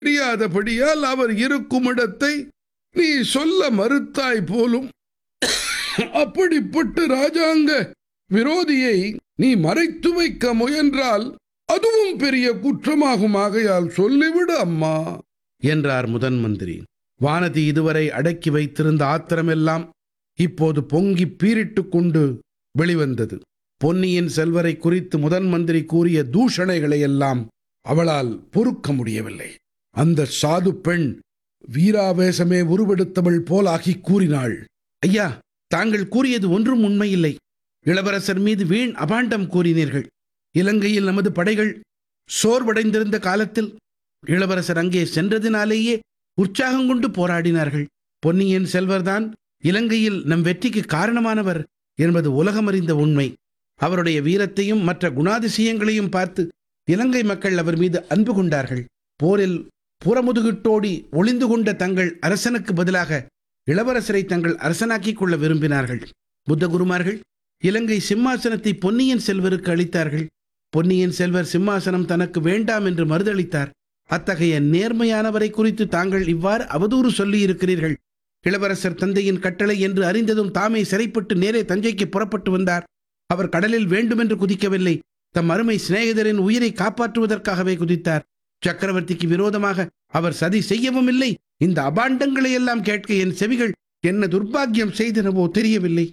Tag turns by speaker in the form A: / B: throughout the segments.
A: தெரியாதபடியால் அவர் இருக்கும் இடத்தை நீ சொல்ல மறுத்தாய் போலும். அப்படிப்பட்ட ராஜாங்க விரோதியை நீ மறைத்து வைக்க முயன்றால் அதுவும் பெரிய குற்றமாகும். ஆகையால் சொல்லிவிடு அம்மா என்றார் முதன் மந்திரி. வானதி இதுவரை அடக்கி வைத்திருந்த ஆத்திரமெல்லாம் இப்போது பொங்கி பீரிட்டு கொண்டு வெளிவந்தது. பொன்னியின் செல்வரை குறித்து முதன் மந்திரி கூறிய தூஷணைகளை எல்லாம் அவளால் பொறுக்க முடியவில்லை. அந்த சாது பெண் வீராவேசமே உருவெடுத்தவள் போலாகி கூறினாள், ஐயா, தாங்கள் கூறியது ஒன்றும் உண்மையில்லை. இளவரசர் மீது வீண் அபாண்டம் கூறினீர்கள். இலங்கையில் நமது படைகள் சோர்வடைந்திருந்த காலத்தில் இளவரசர் அங்கே சென்றதினாலேயே உற்சாகம் கொண்டு போராடினார்கள். பொன்னியின் செல்வர்தான் இலங்கையில் நம் வெற்றிக்கு காரணமானவர் என்பது உலகமறிந்த உண்மை. அவருடைய வீரத்தையும் மற்ற குணாதிசயங்களையும் பார்த்து இலங்கை மக்கள் அவர் மீது அன்பு கொண்டார்கள். போரில் புறமுதுகிட்டோடி ஒளிந்து கொண்ட தங்கள் அரசனுக்கு பதிலாக இளவரசரை தங்கள் அரசனாக்கிக் கொள்ள விரும்பினார்கள். புத்த குருமார்கள் இலங்கை சிம்மாசனத்தை பொன்னியின் செல்வருக்கு அளித்தார்கள். பொன்னியின் செல்வர் சிம்மாசனம் தனக்கு வேண்டாம் என்று மறுதளித்தார். அத்தகைய நேர்மையானவரை குறித்து தாங்கள் இவ்வாறு அவதூறு சொல்லி இருக்கிறீர்கள். இளவரசர் தந்தையின் கட்டளை என்று அறிந்ததும் தாமே சிறைப்பட்டு நேரே தஞ்சைக்கு புறப்பட்டு வந்தார். அவர் கடலில் வேண்டுமென்று குதிக்கவில்லை, தம் அருமை சிநேகிதரின் உயிரை காப்பாற்றுவதற்காகவே குதித்தார். சக்கரவர்த்திக்கு விரோதமாக அவர் சதி செய்யவும் இல்லை. இந்த அபாண்டங்களை எல்லாம் கேட்க என் செவிகள் என்ன துர்பாக்கியம் செய்தனவோ தெரியவில்லை.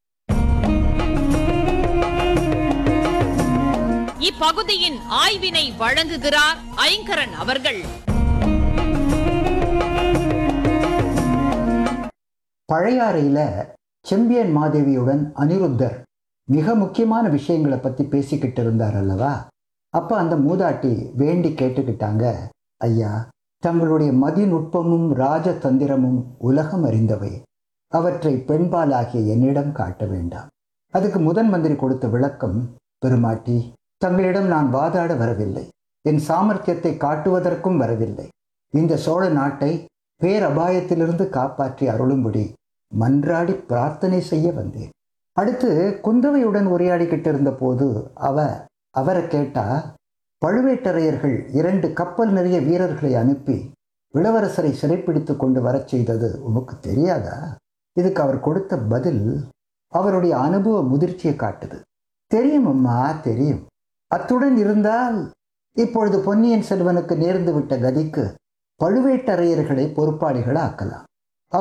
B: இப்பகுதியின் ஆய்வினை வழங்குகிறார் ஐங்கரன் அவர்கள்.
C: பழையாறையில செம்பியன் மாதேவியுடன் அனிருத்தர் மிக முக்கியமான விஷயங்களை பத்தி பேசிக்கிட்டு இருந்தார் அல்லவா? அப்ப அந்த மூதாட்டி வேண்டி கேட்டுக்கிட்டாங்க, ஐயா, தங்களுடைய மதிநுட்பமும் ராஜதந்திரமும் உலகம் அறிந்தவை. அவற்றை பெண்பாலாகிய என்னிடம் காட்ட வேண்டாம். அதுக்கு முதன் மந்திரி கொடுத்த விளக்கம், பெருமாட்டி, தங்களிடம் நான் வாதாட வரவில்லை, என் சாமர்த்தியத்தை காட்டுவதற்கும் வரவில்லை. இந்த சோழ நாட்டை பேரபாயத்திலிருந்து காப்பாற்றி அருளும்படி மன்றாடி பிரார்த்தனை செய்ய வந்தேன். அடுத்து குந்தவையுடன் உரையாடிக்கிட்டு இருந்த போது அவரை கேட்டா, பழுவேட்டரையர்கள் 2 கப்பல் நிறைய வீரர்களை அனுப்பி இளவரசரை சிறைப்பிடித்து கொண்டு வரச் செய்தது உமக்கு தெரியாதா? இதுக்கு அவர் கொடுத்த பதில் அவருடைய அனுபவ முதிர்ச்சியை காட்டுது. தெரியும் அம்மா, தெரியும். அத்துடன் இருந்தால் இப்பொழுது பொன்னியின் செல்வனுக்கு நேர்ந்து விட்ட கதிக்கு பழுவேட்டரையர்களை பொறுப்பாளிகள் ஆக்கலாம்.